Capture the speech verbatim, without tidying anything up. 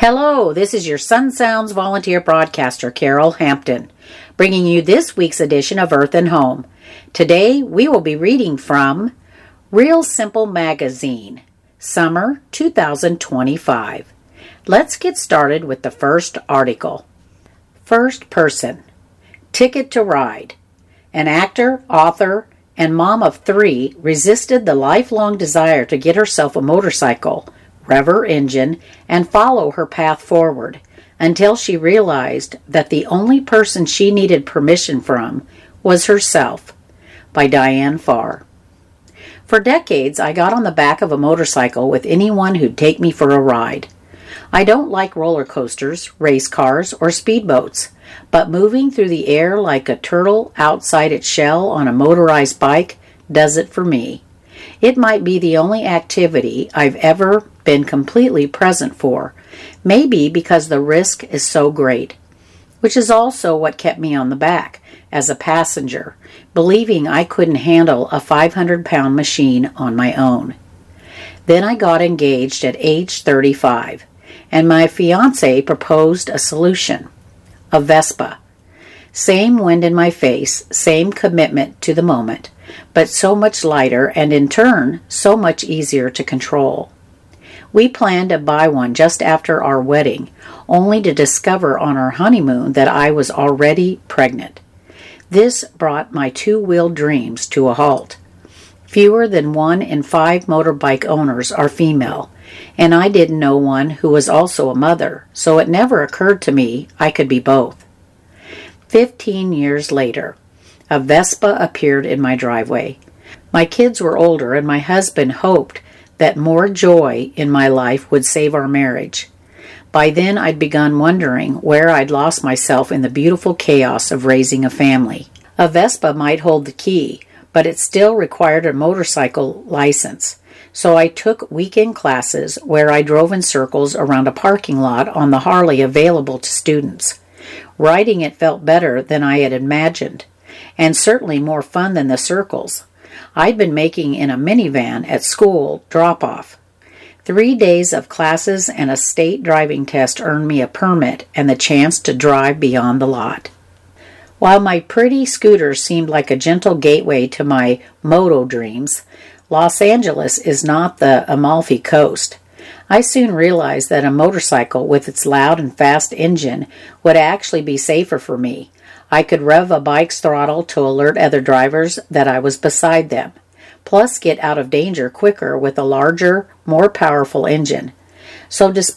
Hello, this is your Sun Sounds volunteer broadcaster, Carol Hampton, bringing you this week's edition of Earth and Home. Today, we will be reading from Real Simple Magazine, Summer two thousand twenty-five. Let's get started with the first article. First person, Ticket to Ride. An actor, author, and mom of three resisted the lifelong desire to get herself a motorcycle, rev her engine, and follow her path forward until she realized that the only person she needed permission from was herself. By Diane Farr. For decades, I got on the back of a motorcycle with anyone who'd take me for a ride. I don't like roller coasters, race cars, or speedboats, but moving through the air like a turtle outside its shell on a motorized bike does it for me. It might be the only activity I've ever been completely present for, maybe because the risk is so great, which is also what kept me on the back as a passenger, believing I couldn't handle a five hundred pound machine on my own. Then I got engaged at age thirty-five, and my fiancé proposed a solution, a Vespa. Same wind in my face, same commitment to the moment, but so much lighter and in turn so much easier to control. We planned to buy one just after our wedding, only to discover on our honeymoon that I was already pregnant. This brought my two-wheel dreams to a halt. Fewer than one in five motorbike owners are female, and I didn't know one who was also a mother, so it never occurred to me I could be both. Fifteen years later, a Vespa appeared in my driveway. My kids were older, and my husband hoped that more joy in my life would save our marriage. By then, I'd begun wondering where I'd lost myself in the beautiful chaos of raising a family. A Vespa might hold the key, but it still required a motorcycle license. So I took weekend classes where I drove in circles around a parking lot on the Harley available to students. Riding it felt better than I had imagined, and certainly more fun than the circles I'd been making in a minivan at school drop-off. Three days of classes and a state driving test earned me a permit and the chance to drive beyond the lot. While my pretty scooter seemed like a gentle gateway to my moto dreams, Los Angeles is not the Amalfi Coast. I soon realized that a motorcycle with its loud and fast engine would actually be safer for me. I could rev a bike's throttle to alert other drivers that I was beside them, plus get out of danger quicker with a larger, more powerful engine. So despite